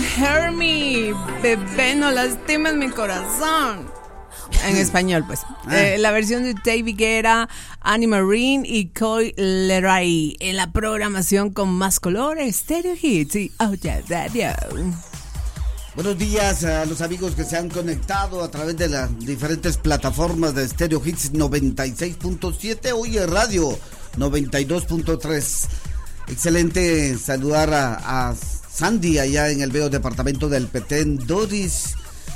Hurt Me, bebé, no lastimes mi corazón. En español, pues. La versión de David Guetta, Annie Marine y Coy Leray. En la programación con más colores, Stereo Hits y Oh Yeah Radio. Buenos días a los amigos que se han conectado a través de las diferentes plataformas de Stereo Hits 96.7, hoy en radio 92.3. Excelente saludar a Sandy allá en el bello departamento del Petén, Doris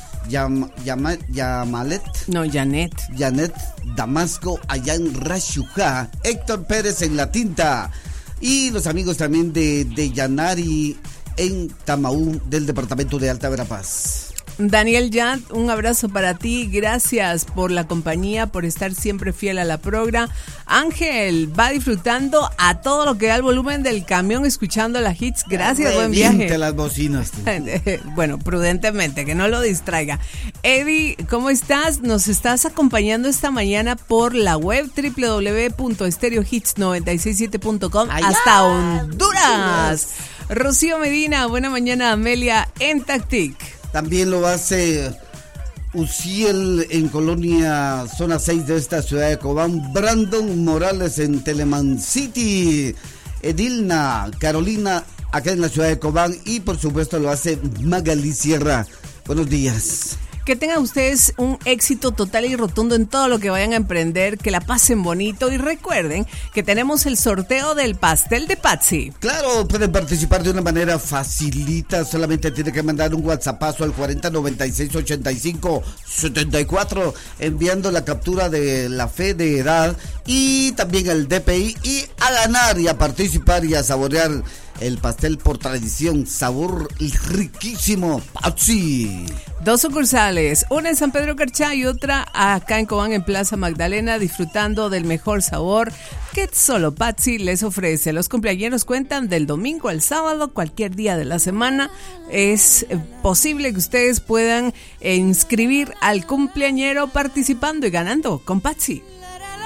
Yamalet. No, Janet Damasco allá en Rashujá, Héctor Pérez en La Tinta y los amigos también de Yanari en Tamaú del departamento de Alta Verapaz. Daniel Yat, un abrazo para ti, gracias por la compañía, por estar siempre fiel a la progra. Ángel va disfrutando a todo lo que da el volumen del camión escuchando la hits, gracias, buen viaje. Las bocinas. Bueno, prudentemente, que no lo distraiga. Eddie, ¿cómo estás? Nos estás acompañando esta mañana por la web www.stereohits967.com hasta Honduras. Rocío Medina, buena mañana, Amelia en Tactic. También lo hace Uciel en Colonia, zona 6 de esta ciudad de Cobán. Brandon Morales en Teleman City. Edilna Carolina acá en la ciudad de Cobán. Y por supuesto lo hace Magali Sierra. Buenos días. Que tengan ustedes un éxito total y rotundo en todo lo que vayan a emprender, que la pasen bonito y recuerden que tenemos el sorteo del pastel de Patsy. Claro, pueden participar de una manera facilita, solamente tiene que mandar un WhatsAppazo al 40968574 enviando la captura de la fe de edad y también el DPI y a ganar y a participar y a saborear el pastel por tradición, sabor riquísimo, Patsy. 2 sucursales, una en San Pedro Carchá y otra acá en Cobán en Plaza Magdalena, disfrutando del mejor sabor que solo Patsy les ofrece. Los cumpleañeros cuentan del domingo al sábado, cualquier día de la semana. Es posible que ustedes puedan inscribir al cumpleañero participando y ganando con Patsy.